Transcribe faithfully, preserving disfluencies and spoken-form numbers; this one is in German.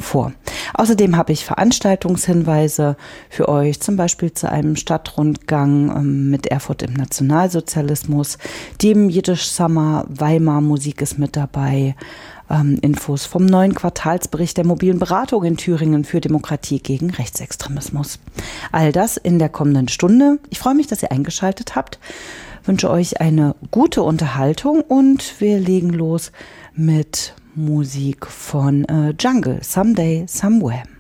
vor. Außerdem habe ich Veranstaltungshinweise für euch, zum Beispiel zu einem Stadtrundgang ähm, mit Erfurt im Nationalsozialismus, dem Jiddisch Summer, Weimar Musik ist mit dabei, ähm, Infos vom neuen Quartalsbericht der mobilen Beratung in Thüringen für Demokratie gegen Rechtsextremismus. All das in der kommenden Stunde. Ich freue mich, dass ihr eingeschaltet habt, wünsche euch eine gute Unterhaltung und wir legen los mit Musik von äh, Jungle, Someday, Somewhere.